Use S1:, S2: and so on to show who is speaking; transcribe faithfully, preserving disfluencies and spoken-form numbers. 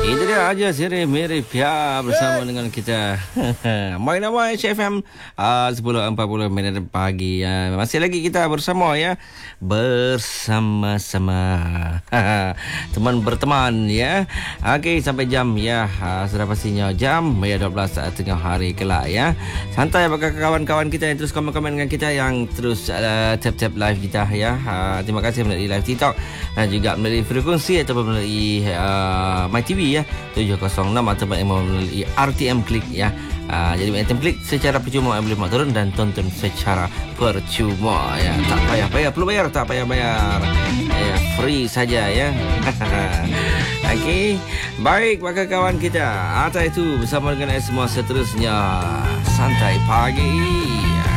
S1: Itu dia aja siri mirip ya bersama dengan kita. Main nama H F M uh, sepuluh empat puluh minit pagi ya. Masih lagi kita bersama ya. Bersama-sama. Teman berteman ya. Okey, sampai jam ya. Uh, sudah pastinya jam ya dua belas tengah hari kelak ya. Santai bagi kawan-kawan kita yang terus komen-komen dengan kita, yang terus uh, tap-tap live kita ya. Uh, terima kasih melalui live TikTok dan juga melalui frekuensi ataupun melalui uh, My T V ya tujuh kosong enam ataupun melalui R T M Klik ya. Uh, jadi R T M Klik secara percuma boleh mak turun dan tonton secara percuma ya. Tak payah bayar, perlu bayar tak payah bayar. Ya, free saja ya. Okey. Baik bagi kawan kita. Atas itu bersama dengan semua seterusnya Santai Pagi.